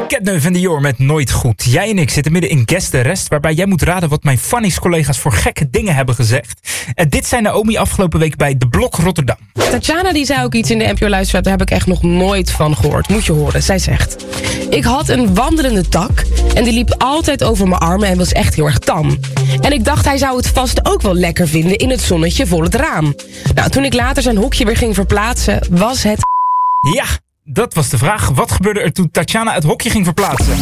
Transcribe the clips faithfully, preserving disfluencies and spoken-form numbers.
Catneuf en Dior met Nooit Goed. Jij en ik zitten midden in Guess the Rest, waarbij jij moet raden wat mijn Funnies-collega's voor gekke dingen hebben gezegd. En dit zei Naomi afgelopen week bij De Blok Rotterdam. Tatjana die zei ook iets in de N P O-luisteraar, daar heb ik echt nog nooit van gehoord. Moet je horen. Zij zegt: ik had een wandelende tak en die liep altijd over mijn armen en was echt heel erg tam. En ik dacht hij zou het vast ook wel lekker vinden in het zonnetje voor het raam. Nou, toen ik later zijn hokje weer ging verplaatsen, was het... Ja, dat was de vraag. Wat gebeurde er toen Tatjana het hokje ging verplaatsen?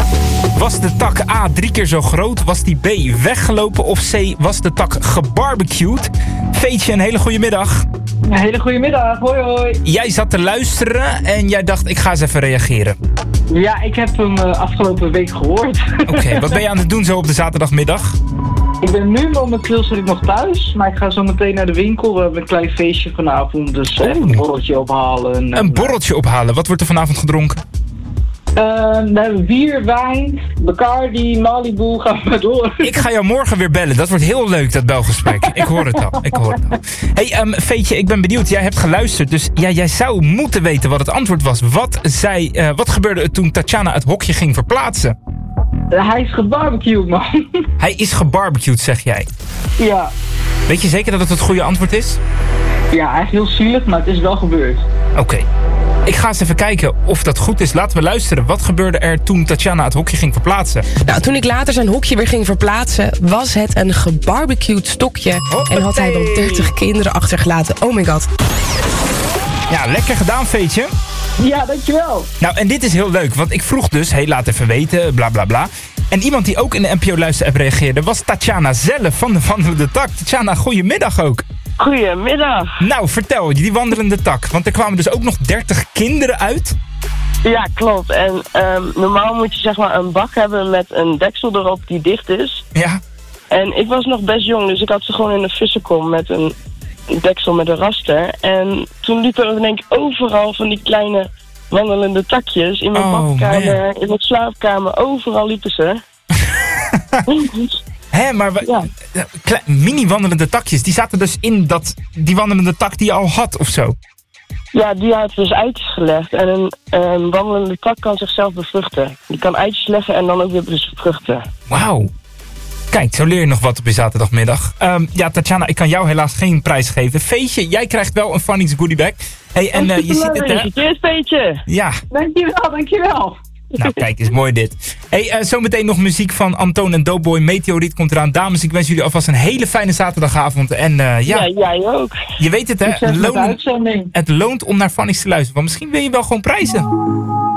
Was de tak A drie keer zo groot? Was die B weggelopen? Of C was de tak gebarbecued? Veetje, een hele goede middag. Een hele goede middag, hoi hoi. Jij zat te luisteren en jij dacht ik ga eens even reageren. Ja, ik heb hem uh, afgelopen week gehoord. Oké, okay, wat ben je aan het doen zo op de zaterdagmiddag? Ik ben nu momenteel zit ik nog thuis, maar ik ga zo meteen naar de winkel. We hebben een klein feestje vanavond, dus oh. even een borreltje ophalen. En, een borreltje ophalen, wat wordt er vanavond gedronken? Uh, we hebben bier, wijn, Bacardi, Malibu, gaan we door. Ik ga jou morgen weer bellen, dat wordt heel leuk dat belgesprek. Ik hoor het al, ik hoor het al. Hey, um, Veetje, ik ben benieuwd, jij hebt geluisterd, dus ja, jij zou moeten weten wat het antwoord was. Wat, zei, uh, wat gebeurde er toen Tatjana het hokje ging verplaatsen? Hij is gebarbecued, man. Hij is gebarbecued, zeg jij? Ja. Weet je zeker dat het het goede antwoord is? Ja, eigenlijk heel zielig, maar het is wel gebeurd. Oké. Okay. Ik ga eens even kijken of dat goed is. Laten we luisteren. Wat gebeurde er toen Tatjana het hokje ging verplaatsen? Nou, toen ik later zijn hokje weer ging verplaatsen, was het een gebarbecued stokje. Hoppatee. En had hij wel dertig kinderen achtergelaten. Oh my god. Ja, lekker gedaan, Veetje. Ja, dankjewel. Nou, en dit is heel leuk, want ik vroeg dus, hé, hey, laat even weten, bla bla bla. En iemand die ook in de N P O-luisterapp reageerde, was Tatjana zelf van de Wandelende Tak. Tatjana, goedemiddag ook. Goedemiddag. Nou, vertel, die Wandelende Tak, want er kwamen dus ook nog dertig kinderen uit. Ja, klopt. En um, normaal moet je zeg maar een bak hebben met een deksel erop die dicht is. Ja. En ik was nog best jong, dus ik had ze gewoon in een vissenkom met een deksel met een raster. En toen liepen er denk ik overal van die kleine wandelende takjes in mijn oh, badkamer, man. in mijn slaapkamer, overal liepen ze. Hé, maar ja. mini-wandelende takjes, die zaten dus in dat, die wandelende tak die je al had of zo? Ja, die had dus eitjes gelegd. En een, een wandelende tak kan zichzelf bevruchten. Die kan eitjes leggen en dan ook weer bevruchten. Wauw. Kijk, zo leer je nog wat op je zaterdagmiddag. Um, ja, Tatjana, ik kan jou helaas geen prijs geven. Veetje, jij krijgt wel een Funnies goodiebag. Hey, en uh, je ziet het, hè? Cheers, Veetje. Ja. Dankjewel, dankjewel. Nou, kijk, is mooi dit. Hey, uh, zometeen nog muziek van Antoon en Doughboy. Meteoriet komt eraan. Dames, ik wens jullie alvast een hele fijne zaterdagavond. En uh, ja, ja, jij ook. Je weet het, hè? Het loont, het loont om naar Funnies te luisteren. Want misschien wil je wel gewoon prijzen.